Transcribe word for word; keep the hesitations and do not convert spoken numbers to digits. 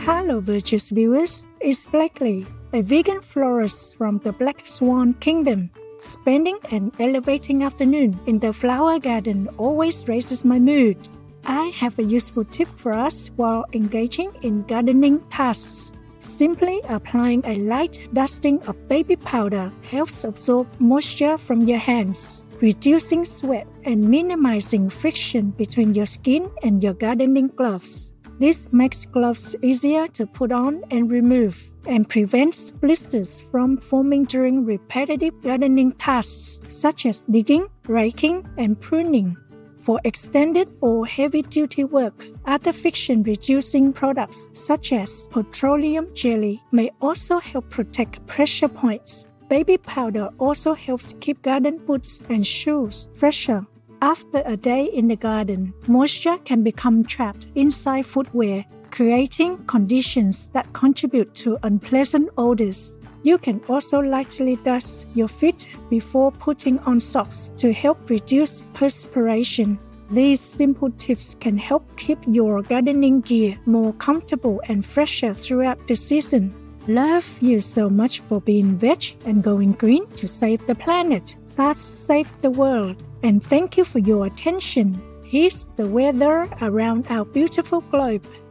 Hello, Virtuous viewers. It's Blakely, a vegan florist from the Black Swan Kingdom. Spending an elevating afternoon in the flower garden always raises my mood. I have a useful tip for us while engaging in gardening tasks. Simply applying a light dusting of baby powder helps absorb moisture from your hands, reducing sweat and minimizing friction between your skin and your gardening gloves. This makes gloves easier to put on and remove, and prevents blisters from forming during repetitive gardening tasks such as digging, raking, and pruning. For extended or heavy-duty work, other friction-reducing products such as petroleum jelly may also help protect pressure points. Baby powder also helps keep garden boots and shoes fresher. After a day in the garden, moisture can become trapped inside footwear, creating conditions that contribute to unpleasant odors. You can also lightly dust your feet before putting on socks to help reduce perspiration. These simple tips can help keep your gardening gear more comfortable and fresher throughout the season. Love you so much for being veg and going green to save the planet. Fast save the world. And thank you for your attention. Here's the weather around our beautiful globe.